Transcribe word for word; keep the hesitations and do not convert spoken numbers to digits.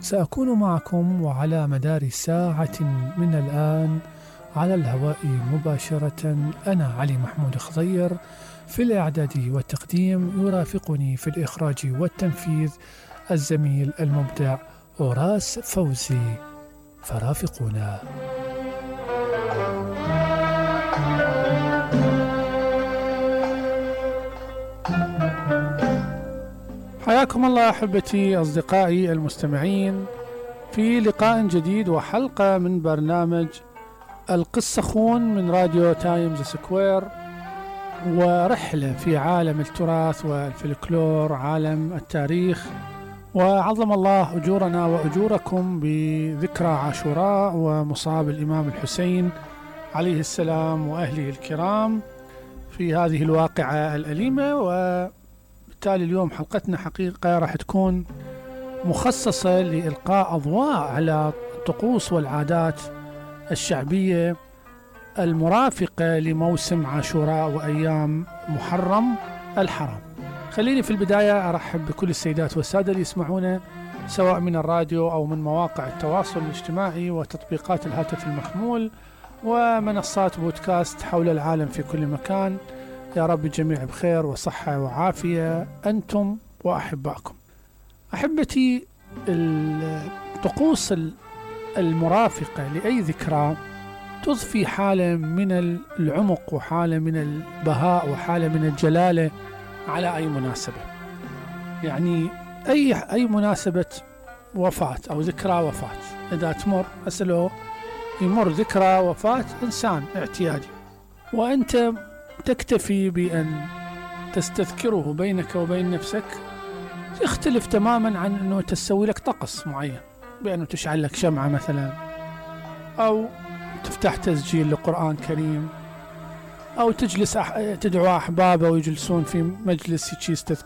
سأكون معكم وعلى مدار ساعة من الآن على الهواء مباشرة. أنا علي محمود خضير في الإعداد والتقديم، يرافقني في الإخراج والتنفيذ الزميل المبدع أوراس فوزي، فرافقونا. حياكم الله أحبتي أصدقائي المستمعين في لقاء جديد وحلقة من برنامج القصة خون من راديو تايمز سكوير، ورحلة في عالم التراث والفلكلور، عالم التاريخ. وعظم الله أجورنا وأجوركم بذكرى عاشوراء ومصاب الإمام الحسين عليه السلام وأهله الكرام في هذه الواقعة الأليمة. وبالتالي اليوم حلقتنا حقيقة راح تكون مخصصة لإلقاء أضواء على الطقوس والعادات الشعبية المرافقة لموسم عاشوراء وأيام محرم الحرام. خليني في البداية أرحب بكل السيدات والسادة اللي يسمعونا سواء من الراديو أو من مواقع التواصل الاجتماعي وتطبيقات الهاتف المحمول ومنصات بودكاست حول العالم في كل مكان. يا رب الجميع بخير وصحة وعافية أنتم وأحبائكم. أحبتي، الطقوس المرافقة لأي ذكرى تضفي حالة من العمق وحالة من البهاء وحالة من الجلالة على أي مناسبة. يعني أي أي مناسبة وفاة أو ذكرى وفاة إذا تمر أسأله يمر ذكرى وفاة إنسان اعتيادي، وأنت تكتفي بأن تستذكره بينك وبين نفسك، يختلف تماما عن أنه تسوي لك طقس معين بأنه تشعل لك شمعة مثلا، أو تفتح تسجيل لقرآن كريم، أو تجلس أح... تدعو أحبابه ويجلسون في مجلس